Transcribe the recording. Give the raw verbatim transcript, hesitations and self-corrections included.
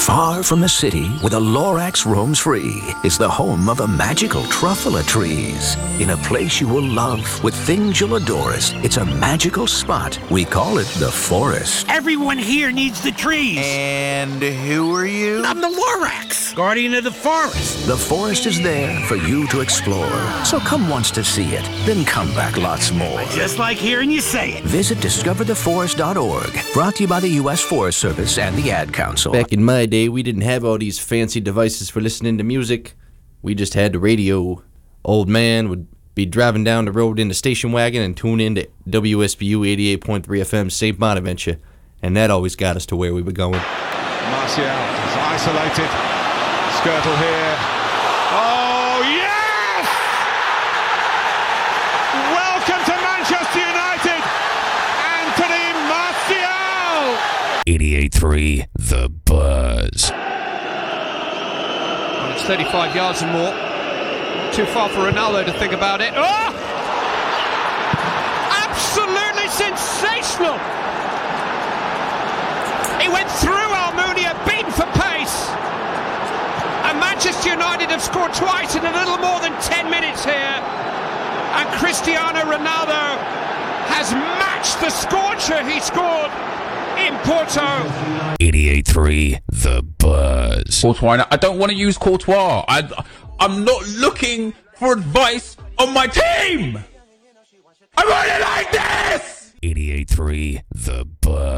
Far from the city, where the Lorax roams free, is the home of a magical truffula trees. In a place you will love, with things you'll adore, it's a magical spot. We call it the forest. Everyone here needs the trees. And who are you? I'm the Lorax, guardian of the forest. The forest is there for you to explore. So come once to see it, then come back lots more. Just like hearing you say it. Visit discover the forest dot org. Brought to you by the U S Forest Service and the Ad Council. Back in my day, we didn't have all these fancy devices for listening to music. We just had the radio. Old man would be driving down the road in the station wagon and tune in to W S B U eighty-eight point three F M Saint Bonaventure, and that always got us to where we were going. Martial is isolated. Skirtle here. Oh, yes! Welcome to Manchester United, Anthony Martial! eighty-eight point three The Buzz. Well, it's thirty-five yards and more. Too far for Ronaldo to think about it. Oh! Absolutely sensational! He went through Almunia, beaten for pace. And Manchester United have scored twice in a little more than ten minutes here. And Cristiano Ronaldo has matched the scorcher he scored in Porto. eighty-eight point three The Buzz. Courtois. I don't want to use Courtois. I, I'm not looking for advice on my team. I really like this. eighty-eight point three The Buzz.